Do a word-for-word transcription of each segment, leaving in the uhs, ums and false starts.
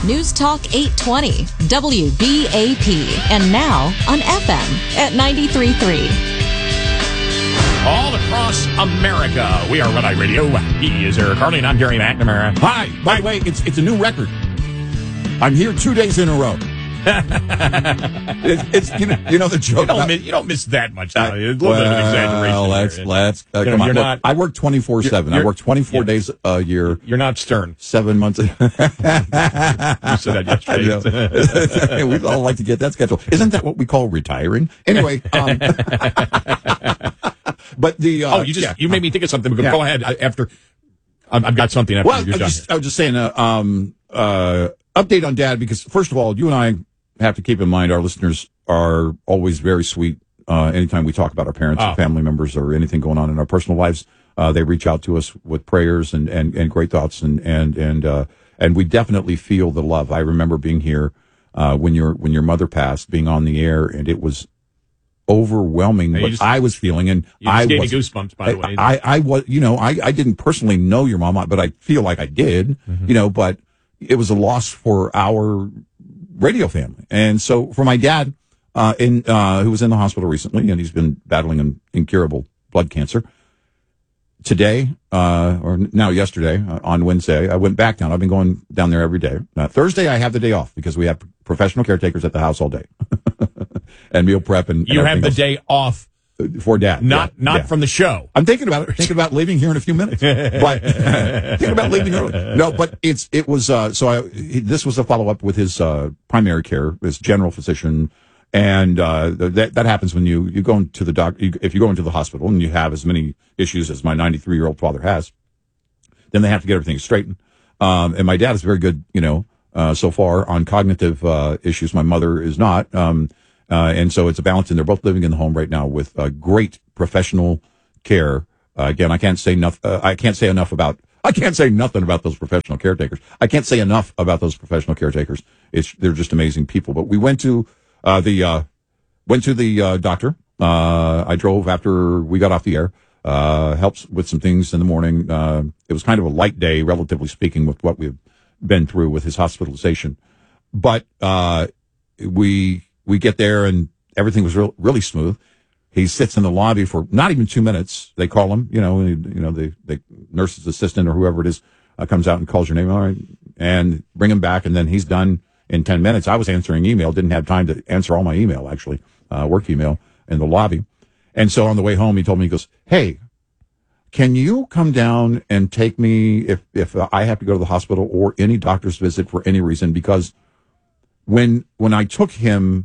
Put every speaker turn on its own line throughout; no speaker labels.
News Talk eight twenty, W B A P, and now on F M at ninety-three point three.
All across America, we are Red Eye Radio. He is Eric Harley, and I'm Gary McNamara.
Hi. By the way, it's it's a new record. I'm here two days in a row. it, it's you know, you know the joke.
You don't,
about,
miss, you don't miss that much. Uh, a little
well,
bit of an exaggeration.
Let's
there.
let's uh,
you know,
come on.
You're
Look,
not,
I work twenty-four seven. I work twenty-four days a year.
You're not Stern.
Seven months.
You said that yesterday.
We'd all like to get that schedule. Isn't that what we call retiring? Anyway. Um, but the uh,
oh, you just
yeah.
you made me think of something.
Yeah.
Go ahead. I, after I've, I've got something after
well,
you're
I
done.
just, I was just saying. Uh, um, uh, update on Dad, because first of all, you and I have to keep in mind our listeners are always very sweet. Uh, anytime we talk about our parents,
oh.
or family members, or anything going on in our personal lives, uh, they reach out to us with prayers and, and, and great thoughts, and and and uh, and we definitely feel the love. I remember being here uh, when your when your mother passed, being on the air, and it was overwhelming
hey,
what
just,
I was feeling, and
you just
I
gave
was
me goosebumps. By the way,
I, I, I was, you know, I, I didn't personally know your mom, but I feel like I did, mm-hmm. you know, but it was a loss for our radio family. And so for my dad, uh, in, uh, who was in the hospital recently, and he's been battling an incurable blood cancer. Today, uh, or now yesterday, uh, on Wednesday, I went back down. I've been going down there every day. Uh, Thursday, I have the day off because we have professional caretakers at the house all day. And meal prep and, and
you have the
else.
day off
for Dad,
not
yeah,
not
yeah.
from the show.
I'm thinking about it. Thinking about leaving here in a few minutes. But thinking about leaving early. No, but it's it was uh, so. I he, this was a follow up with his uh, primary care, his general physician, and uh, that that happens when you you go into the doc. You, if you go into the hospital and you have as many issues as my ninety-three year old father has, then they have to get everything straightened. Um, and my dad is very good, you know, uh, so far on cognitive uh, issues. My mother is not. Um, Uh, and so it's a balance, and they're both living in the home right now with uh, great professional care. Uh, again, I can't say enough. Uh, I can't say enough about. I can't say nothing about those professional caretakers. I can't say enough about those professional caretakers. It's they're just amazing people. But we went to uh, the uh, went to the uh, doctor. Uh, I drove after we got off the air. Uh, helps with some things in the morning. Uh, it was kind of a light day, relatively speaking, with what we've been through with his hospitalization. But uh, we. We get there and everything was real, really smooth. He sits in the lobby for not even two minutes. They call him, you know, you know, the, the nurse's assistant or whoever it is uh, comes out and calls your name. All right. And bring him back. And then he's done in ten minutes. I was answering email, didn't have time to answer all my email, actually, uh, work email in the lobby. And so on the way home, he told me, he goes, hey, can you come down and take me if, if I have to go to the hospital or any doctor's visit for any reason? Because when, when I took him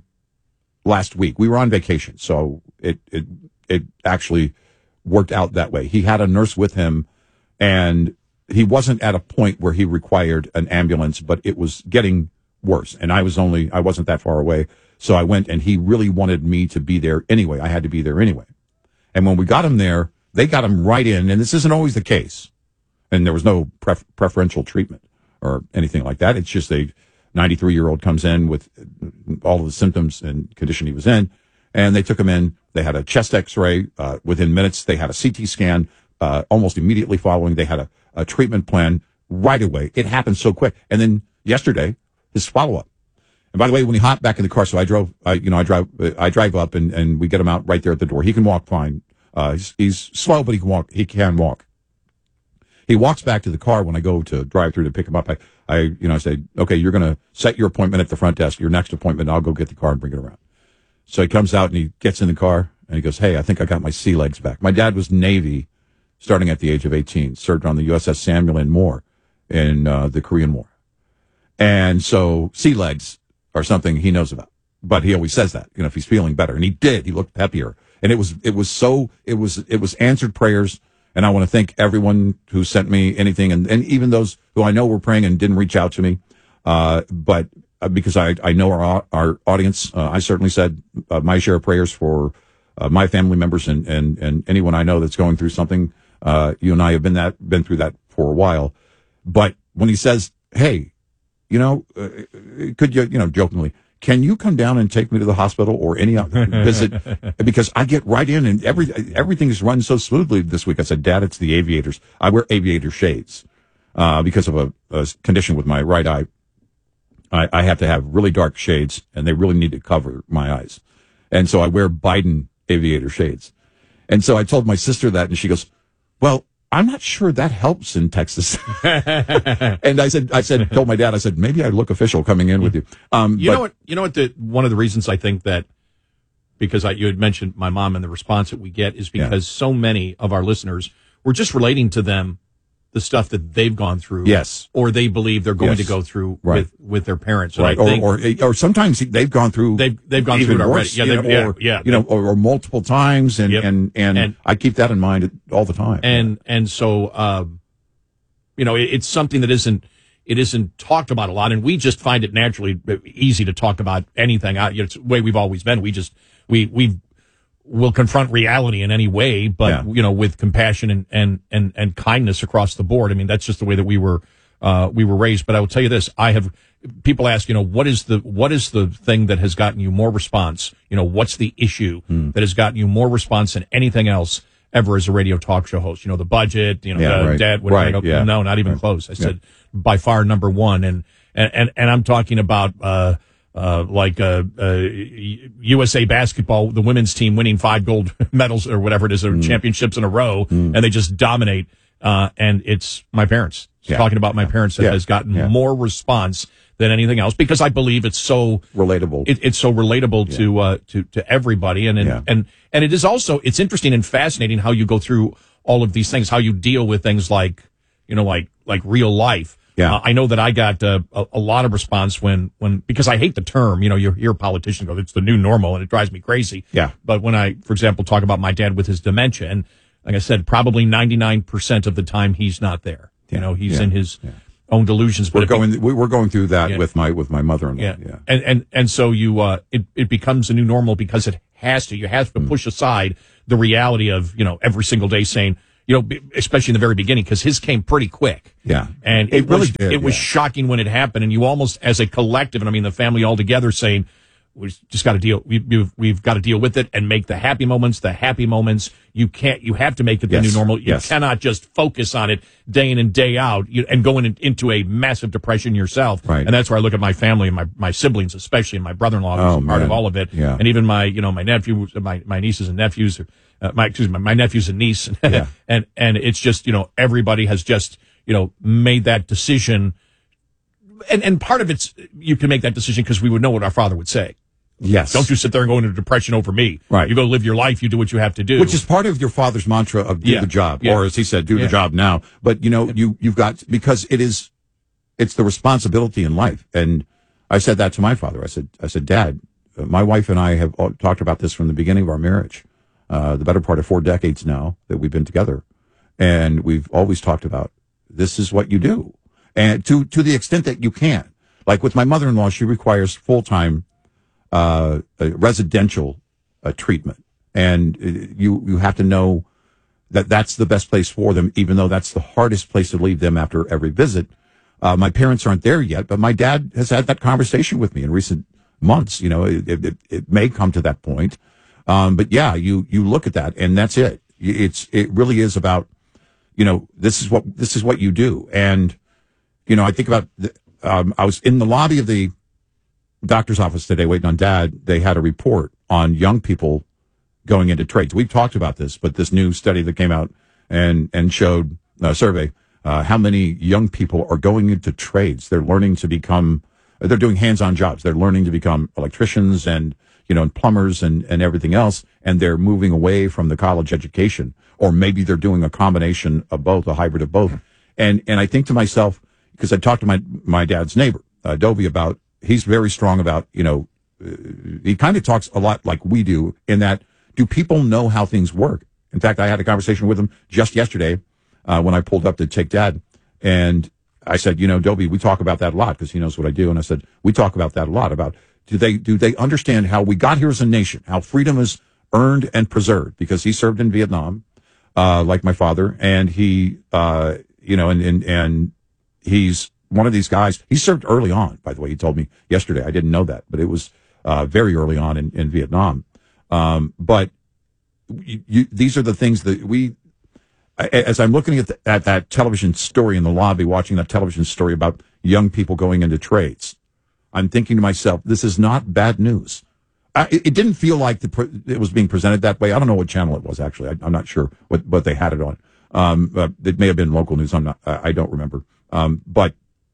last week, we were on vacation, so it, it it actually worked out that way. He had a nurse with him, and he wasn't at a point where he required an ambulance, but it was getting worse. And I was only I wasn't that far away, so I went, and he really wanted me to be there anyway. I had to be there anyway. And when we got him there, they got him right in, and this isn't always the case. And there was no pref- preferential treatment or anything like that. It's just a ninety-three year old comes in with all of the symptoms and condition he was in, and they took him in. They had a chest x-ray. Uh, within minutes, they had a C T scan. Uh, almost immediately following, they had a, a treatment plan right away. It happened so quick. And then yesterday, his follow-up. And by the way, when he hopped back in the car, so I drove, I, you know, I drive, I drive up and, and we get him out right there at the door. He can walk fine. Uh, he's, he's slow, but he can walk. He can walk. He walks back to the car when I go to drive through to pick him up. I, I, you know, I say, okay, you're going to set your appointment at the front desk, your next appointment, and I'll go get the car and bring it around. So he comes out and he gets in the car and he goes, hey, I think I got my sea legs back. My dad was Navy starting at the age of eighteen, served on the U S S Samuel N. Moore in uh, the Korean War. And so sea legs are something he knows about, but he always says that, you know, if he's feeling better. And he did, he looked peppier. And it was, it was so, it was, it was answered prayers. And I want to thank everyone who sent me anything, and, and even those who I know were praying and didn't reach out to me. Uh, but uh, because I, I know our our audience, uh, I certainly said uh, my share of prayers for uh, my family members and, and, and anyone I know that's going through something. Uh, you and I have been that been through that for a while. But when he says, "Hey, you know, uh, could you, you know, jokingly, can you come down and take me to the hospital or any visit? Because I get right in and every everything's run so smoothly this week." I said, "Dad, it's the aviators. I wear aviator shades uh, because of a, a condition with my right eye." I, I have to have really dark shades, and they really need to cover my eyes. And so I wear Biden aviator shades. And so I told my sister that, and she goes, well, I'm not sure that helps in Texas. And I said, I said, told my dad, I said, maybe I look official coming in with you. Um,
you
but,
know what, you know what, the, one of the reasons I think that, because I, you had mentioned my mom and the response that we get is because yeah. so many of our listeners, we're just relating to them the stuff that they've gone through,
yes,
or they believe they're going
yes.
to go through
right.
with, with their parents,
right?
I think,
or, or or sometimes they've gone through
they've they've gone
even
through it already,
worse,
yeah,
you know,
yeah,
or,
yeah,
you know, or, or multiple times, and,
yep.
and, and and I keep that in mind all the time,
and and so um, you know, it, it's something that isn't it isn't talked about a lot, and we just find it naturally easy to talk about anything. I, you know, it's the way we've always been. We just we we will confront reality in any way, but
yeah.
you know, with compassion and, and and and kindness across the board. I mean, that's just the way that we were uh, we were raised. But I will tell you this: I have people ask, you know, what is the what is the thing that has gotten you more response? You know, what's the issue mm. that has gotten you more response than anything else ever as a radio talk show host? You know, the budget. You know,
yeah,
uh,
right.
Dad. What
right,
I go,
yeah.
No, not even
right.
close. I said
yeah.
by far number one, and and and, and I'm talking about. Uh, Uh, like uh, uh, U S A basketball, the women's team winning five gold medals or whatever it is, or mm. championships in a row, mm. and they just dominate. Uh, and it's my parents.
Yeah.
Talking about my parents that
yeah.
has gotten
yeah.
more response than anything else, because I believe it's so
relatable.
It, it's so relatable
yeah.
to uh, to to everybody, and and,
yeah.
and and it is also it's interesting and fascinating how you go through all of these things, how you deal with things like you know like like real life.
Yeah.
Uh, I know that I got uh, a, a lot of response when, when, because I hate the term, you know, you hear politicians go, it's the new normal, and it drives me crazy.
Yeah.
But when I, for example, talk about my dad with his dementia, and like I said, probably ninety-nine percent of the time he's not there.
Yeah.
You know, he's
yeah.
in his
yeah.
own delusions. But
we're going, be, we're going through that
yeah.
with my, with my mother-in-law.
Yeah.
yeah.
And, and, and so you, uh, it, it becomes a new normal because it has to, you have to mm. push aside the reality of, you know, every single day saying, you know, especially in the very beginning, because his came pretty quick.
Yeah.
And
it,
it
really
was,
did.
It was
yeah.
shocking when it happened. And you almost, as a collective, and I mean the family all together, saying, we just got to deal, we, we've, we've got to deal with it and make the happy moments the happy moments. You can't, you have to make it the
yes.
new normal. You
yes.
cannot just focus on it day in and day out you, and going in, into a massive depression yourself.
Right.
And that's where I look at my family and my, my siblings, especially, and my brother-in-law, who's
oh,
part
man.
of all of it.
Yeah.
And even my, you know, my nephew, my, my nieces and nephews, uh, my, excuse me, my, my nephews and niece.
Yeah.
and, and it's just, you know, everybody has just, you know, made that decision. And, and part of it's, you can make that decision because we would know what our father would say.
Yes.
Don't you sit there and go into depression over me.
Right.
You go live your life. You do what you have to do.
Which is part of your father's mantra of do
yeah.
the job.
Yeah.
Or as he said, do
yeah.
the job now. But, you know, you, you've got, because it is, it's the responsibility in life. And I said that to my father. I said, I said, Dad, uh, my wife and I have all talked about this from the beginning of our marriage, uh, the better part of four decades now that we've been together. And we've always talked about this is what you do. And to, to the extent that you can. Like with my mother-in-law, she requires full-time Uh, a residential uh, treatment, and uh, you you have to know that that's the best place for them, even though that's the hardest place to leave them after every visit. Uh, my parents aren't there yet, but my dad has had that conversation with me in recent months. You know, it, it, it may come to that point, um, but yeah, you you look at that, and that's it. It's it really is about, you know, this is what this is what you do, and you know, I think about the, um, I was in the lobby of the doctor's office today waiting on Dad. They had a report on young people going into trades. We've talked about this, but this new study that came out and and showed a survey uh, how many young people are going into trades. They're learning to become, they're doing hands-on jobs. They're learning to become electricians and, you know, and plumbers and, and everything else. And they're moving away from the college education, or maybe they're doing a combination of both, a hybrid of both. And, and I think to myself, because I talked to my, my dad's neighbor, uh, Dovey, about, he's very strong about, you know, uh, he kind of talks a lot like we do in that, do people know how things work? In fact, I had a conversation with him just yesterday uh, when I pulled up to take Dad. And I said, you know, Dovey, we talk about that a lot because he knows what I do. And I said, we talk about that a lot about, do they, do they understand how we got here as a nation, how freedom is earned and preserved? Because he served in Vietnam, uh, like my father. And he, uh, you know, and, and, and he's one of these guys. He served early on, by the way. He told me yesterday. I didn't know that, but it was uh, very early on in, in Vietnam. Um, but you, you, these are the things that we, as I'm looking at, the, at that television story in the lobby, watching that television story about young people going into trades, I'm thinking to myself, this is not bad news. I, it, it didn't feel like the pre- it was being presented that way. I don't know what channel it was, actually. I, I'm not sure what, what they had it on. Um, uh, it may have been local news. I'm not, I, I don't remember. Um, but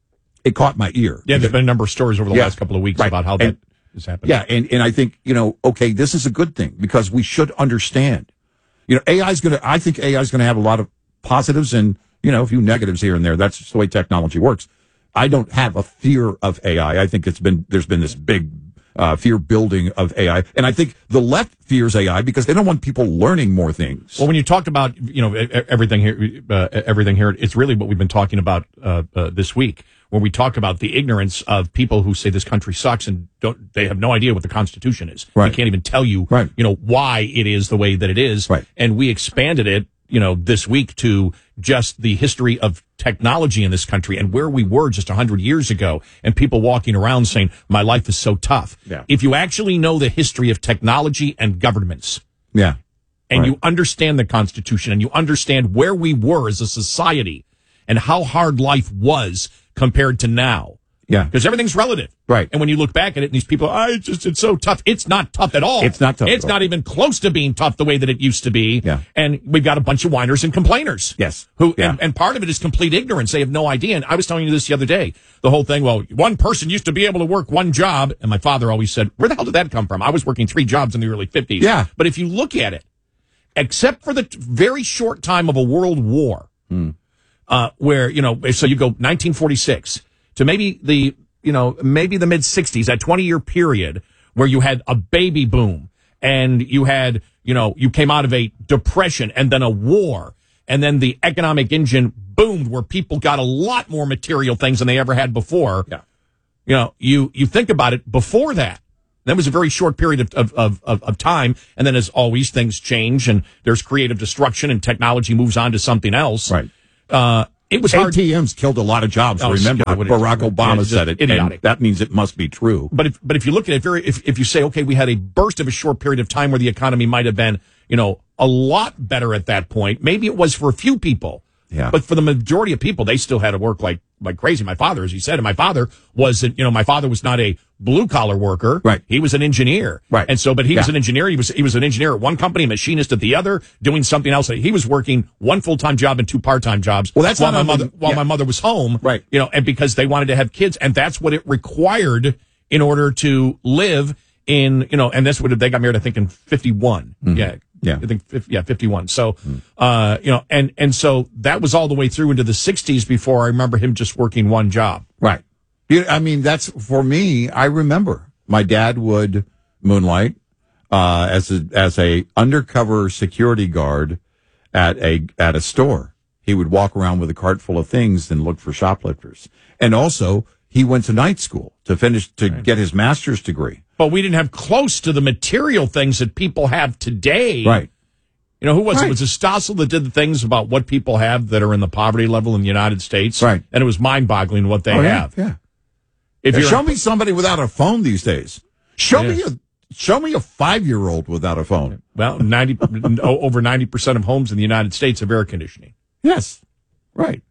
it caught my ear.
Yeah, there's been a number of stories over the
yeah,
last couple of weeks
right.
about how that
and,
is happening.
Yeah, and, and I think, you know, okay, this is a good thing because we should understand. You know, A I is going to, I think A I is going to have a lot of positives and, you know, a few negatives here and there. That's just the way technology works. I don't have a fear of A I. I think it's been, there's been this big uh, fear building of A I. And I think the left fears A I because they don't want people learning more things.
Well, when you talk about, you know, everything here, uh, everything here, it's really what we've been talking about uh, uh, this week, when we talk about the ignorance of people who say this country sucks and don't, they have no idea what the Constitution is.
Right.
They can't even tell you,
right.
you know, why it is the way that it is.
Right.
And we expanded it, you know, this week to just the history of technology in this country and where we were just a hundred years ago, and people walking around saying, my life is so tough.
Yeah.
If you actually know the history of technology and governments,
yeah,
and
right.
you understand the Constitution and you understand where we were as a society and how hard life was compared to now.
Yeah.
Because everything's relative.
Right.
And when you look back at it and these people, I oh, just, it's so tough. It's not tough at all.
It's not tough.
It's
at
not
all.
even close to being tough the way that it used to be.
Yeah.
And we've got a bunch of whiners and complainers.
Yes.
Who,
yeah.
and, and part of it is complete ignorance. They have no idea. And I was telling you this the other day. The whole thing, well, one person used to be able to work one job. And my father always said, where the hell did that come from? I was working three jobs in the early fifties.
Yeah.
But if you look at it, except for the t- very short time of a world war,
Hmm.
uh, where, you know, so you go nineteen forty-six to maybe the, you know, maybe the mid sixties, that twenty year period where you had a baby boom and you had, you know, you came out of a depression and then a war and then the economic engine boomed where people got a lot more material things than they ever had before.
Yeah.
You know, you, you think about it before that. That was a very short period of, of, of, of, of time. And then as always, things change and there's creative destruction and technology moves on to something else.
Right.
Uh, it was hard.
A T Ms killed a lot of jobs.
Oh,
Remember,
God, what it-
Barack Obama
it's just
said it.
idiotic.
And that means it must be true.
But if, but if you look at it very, if, if you say, okay, we had a burst of a short period of time where the economy might have been, you know, a lot better at that point. Maybe it was for a few people.
Yeah.
But for the majority of people, they still had to work like, like crazy. My father, as he said, and my father wasn't, you know, my father was not a blue collar worker.
Right.
He was an engineer.
Right.
And so, but he was
Yeah.
an engineer. He was, he was an engineer at one company, a machinist at the other, doing something else. He was working one full-time job and two part-time jobs.
Well, that's
while
not
my
on
mother,
the-
while
yeah.
my mother was home.
Right.
You know, and because they wanted to have kids, and that's what it required in order to live in, you know, and that's what they got married, I think, in fifty-one.
Mm-hmm.
Yeah.
Yeah.
I think, fif- yeah, fifty-one. So, uh, you know, and, and so that was all the way through into the sixties before I remember him just working one job.
Right. You, I mean, that's for me. I remember my dad would moonlight uh, as a as a undercover security guard at a at a store. He would walk around with a cart full of things and look for shoplifters. And also, he went to night school to finish to
Right.
get his master's degree.
But we didn't have close to the material things that people have today.
Right.
You know, who was
Right.
it? Was it Stossel that did the things about what people have that are in the poverty level in the United States?
Right.
And it was mind-boggling what they
Oh, yeah,
have.
Yeah.
If
Yeah,
you're
show me somebody without a phone these days. Show
It
me
is.
a show me a five year old without a phone.
well, ninety over ninety percent of homes in the United States have air conditioning.
Yes. Right.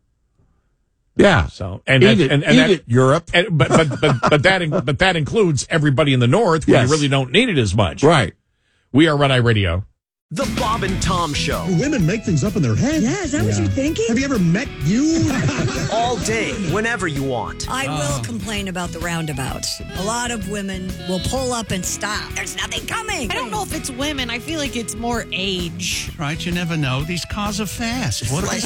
Yeah.
So and
Eat
that,
it,
and, and
eat
that,
it, Europe.
And, but but but but that in- but that includes everybody in the north where
Yes.
you really don't need it as much.
Right.
We are Red Eye Radio.
The Bob and Tom Show.
Women make things up in their head.
Yeah, is that what you're thinking?
Have you ever met you?
All day, whenever you want.
I will complain about the roundabouts. A lot of women will pull up and stop. There's nothing coming.
I don't know if it's women. I feel like it's more age.
Right, you never know. These cars are fast. What
They
are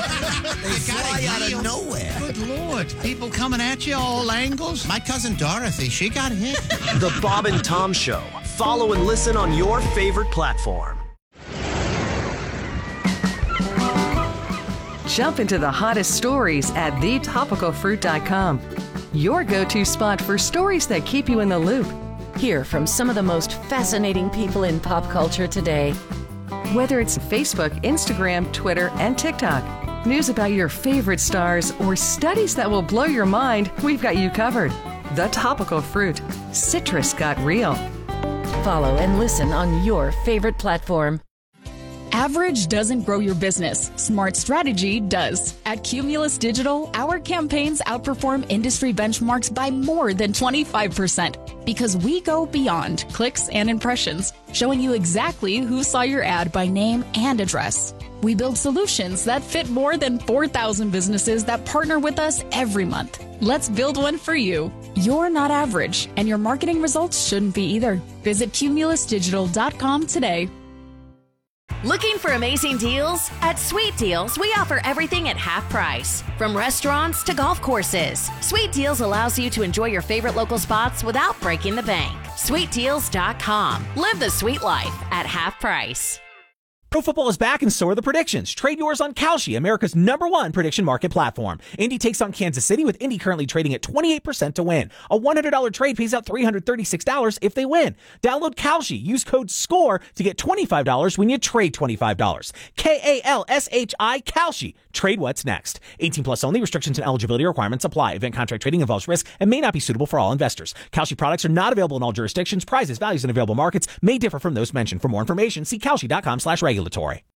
fly out of nowhere.
Good Lord. People coming at you all angles. My cousin Dorothy, she got hit.
The Bob and Tom Show. Follow and listen on your favorite platform.
Jump into the hottest stories at the topical fruit dot com. Your go-to spot for stories that keep you in the loop.
Hear from some of the most fascinating people in pop culture today.
Whether it's Facebook, Instagram, Twitter, and TikTok, news about your favorite stars, or studies that will blow your mind, we've got you covered. The Topical Fruit. Citrus got real.
Follow and listen on your favorite platform.
Average doesn't grow your business. Smart strategy does. At Cumulus Digital, our campaigns outperform industry benchmarks by more than twenty-five percent because we go beyond clicks and impressions, showing you exactly who saw your ad by name and address. We build solutions that fit more than four thousand businesses that partner with us every month. Let's build one for you. You're not average, and your marketing results shouldn't be either. Visit cumulus digital dot com today.
Looking for amazing deals? At Sweet Deals, we offer everything at half price. From restaurants to golf courses, Sweet Deals allows you to enjoy your favorite local spots without breaking the bank. sweet deals dot com. Live the sweet life at half price.
Pro football is back and so are the predictions. Trade yours on Kalshi, America's number one prediction market platform. Indy takes on Kansas City, with Indy currently trading at twenty-eight percent to win. A one hundred dollars trade pays out three hundred thirty-six dollars if they win. Download Kalshi. Use code SCORE to get twenty-five dollars when you trade twenty-five dollars. K A L S H I, Kalshi. Trade what's next. eighteen plus only. Restrictions and eligibility requirements apply. Event contract trading involves risk and may not be suitable for all investors. Kalshi products are not available in all jurisdictions. Prices, values, and available markets may differ from those mentioned. For more information, see kalshi dot com slash regulatory.